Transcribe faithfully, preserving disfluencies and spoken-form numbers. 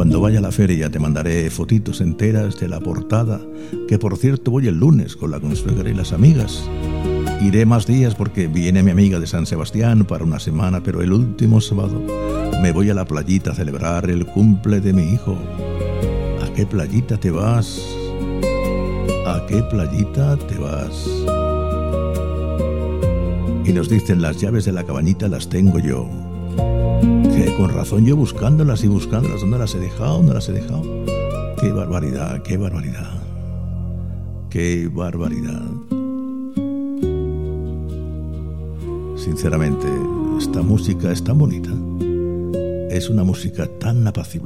Cuando vaya a la feria te mandaré fotitos enteras de la portada, que por cierto voy el lunes con la consuegra y las amigas. Iré más días porque viene mi amiga de San Sebastián para una semana, pero el último sábado me voy a la playita a celebrar el cumple de mi hijo. ¿A qué playita te vas? ¿A qué playita te vas? Y nos dicen: las llaves de la cabañita las tengo yo. Que con razón yo buscándolas y buscándolas, ¿dónde las he dejado? ¿Dónde las he dejado? Qué barbaridad, qué barbaridad, qué barbaridad. Sinceramente, esta música es tan bonita, es una música tan apacible.